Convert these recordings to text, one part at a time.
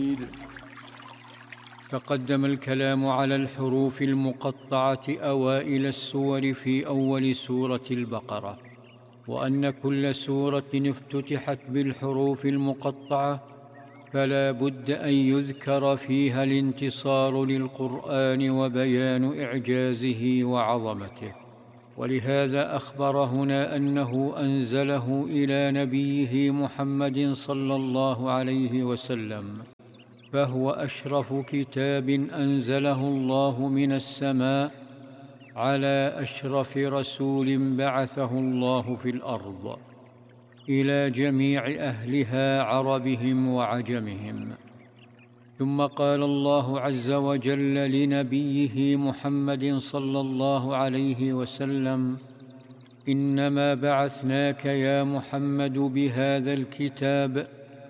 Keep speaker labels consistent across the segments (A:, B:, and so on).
A: تقدم الكلام على الحروف المقطعة أوائل السور في أول سورة البقرة، وأن كل سورة افتتحت بالحروف المقطعة فلا بد أن يذكر فيها الانتصار للقرآن وبيان إعجازه وعظمته. ولهذا أخبر هنا أنه أنزله إلى نبيه محمد صلى الله عليه وسلم، فهو أشرف كتاب أنزله الله من السماء على أشرف رسول بعثه الله في الأرض إلى جميع أهلها عربهم وعجمهم. ثم قال الله عز وجل لنبيه محمد صلى الله عليه وسلم: إنما بعثناك يا محمد بهذا الكتاب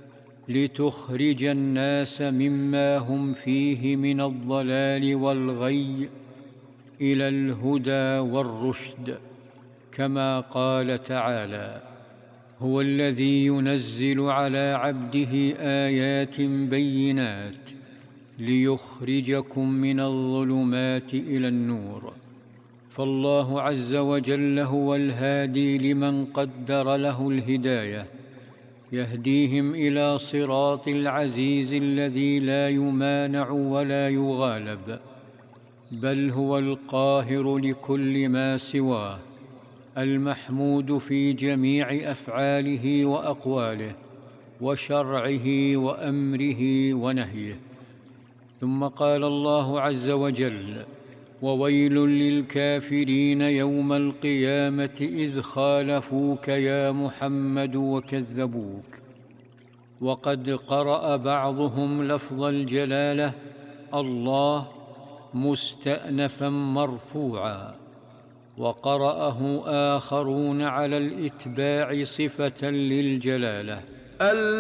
A: لتخرج الناس مما هم فيه من الضلال والغي إلى الهدى والرشد، كما قال تعالى: هو الذي ينزل على عبده آيات بينات ليخرجكم من الظلمات إلى النور. فالله عز وجل هو الهادي لمن قدر له الهداية، يهديهم إلى صراط العزيز الذي لا يمانع ولا يغالب، بل هو القاهر لكل ما سواه، المحمود في جميع أفعاله وأقواله وشرعه وأمره ونهيه. ثم قال الله عز وجل: وويل للكافرين يوم القيامة إذ خالفوك يا محمد وكذبوك. وقد قرأ بعضهم لفظ الجلالة الله مستأنفا مرفوعا، وقرأه آخرون على الإتباع صفة للجلالة.